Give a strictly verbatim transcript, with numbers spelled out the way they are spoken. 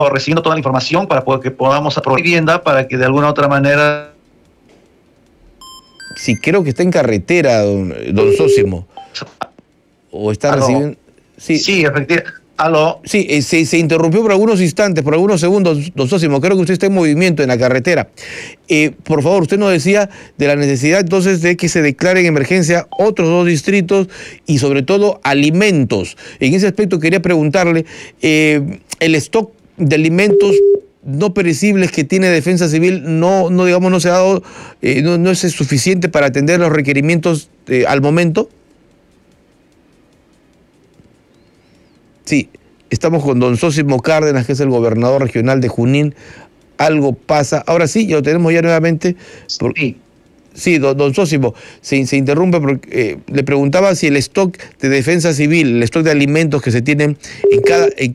recibiendo toda la información para poder que podamos aprobar vivienda para que de alguna u otra manera... Sí, creo que está en carretera, don, don Sósimo. O está ¿Aló? recibiendo... Sí, sí, efectivamente. ¿Aló? Sí, eh, se, se interrumpió por algunos instantes, por algunos segundos, don Sósimo. Creo que usted está en movimiento en la carretera. Eh, por favor, usted nos decía de la necesidad entonces de que se declaren en emergencia otros dos distritos y sobre todo alimentos. En ese aspecto quería preguntarle, eh, el stock de alimentos no perecibles que tiene Defensa Civil no, no digamos, no se ha dado, eh, no, no es suficiente para atender los requerimientos eh, al momento. Sí, estamos con don Sósimo Cárdenas, que es el gobernador regional de Junín. Algo pasa. Ahora sí, ya lo tenemos ya nuevamente. Por... Sí. Sí, don, don Sósimo, se, se interrumpe porque eh, le preguntaba si el stock de Defensa Civil, el stock de alimentos que se tienen en cada, en